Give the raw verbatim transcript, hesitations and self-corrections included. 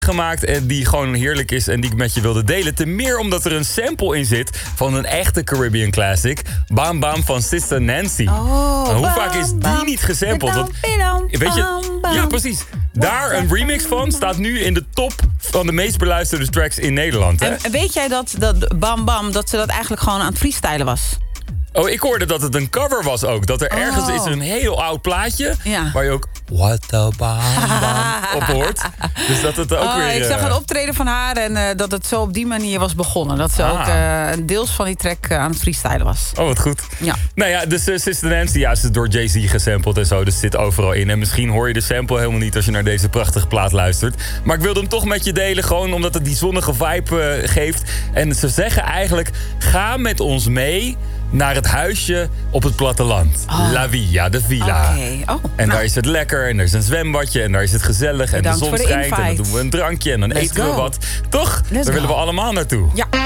gemaakt en die gewoon heerlijk is en die ik met je wilde delen. Ten meer omdat er een sample in zit van een echte Caribbean classic. Bam Bam van Sister Nancy. Oh, nou, hoe bam, vaak is die bam, niet gesampled? Want, weet je, ja, precies. Daar een remix van staat nu in de top van de meest beluisterde tracks in Nederland. Hè? En weet jij dat, dat Bam Bam, dat ze dat eigenlijk gewoon aan het freestylen was? Oh, ik hoorde dat het een cover was ook. Dat er ergens Oh. is er een heel oud plaatje Ja. waar je ook What the Bam Bam op hoort. Dus dat het ook Oh, weer... ik zag uh, een optreden van haar en uh, dat het zo op die manier was begonnen. Dat ze Ah. ook uh, deels van die track uh, aan het freestylen was. Oh, wat goed. Ja. Nou ja, dus uh, Sister Nancy, ja, ze is door Jay-Z gesampled en zo. Dus zit overal in. En misschien hoor je de sample helemaal niet als je naar deze prachtige plaat luistert. Maar ik wilde hem toch met je delen, gewoon omdat het die zonnige vibe uh, geeft. En ze zeggen eigenlijk, ga met ons mee naar het huisje op het platteland. Oh. La Villa, de villa. Oké. Oh, En nou. daar is het lekker en er is een zwembadje en daar is het gezellig. En Bedankt de zon voor de schijnt en dan invite. doen we een drankje en dan Let's eten we go. wat. Toch? Let's Daar willen go. we allemaal naartoe. Ja.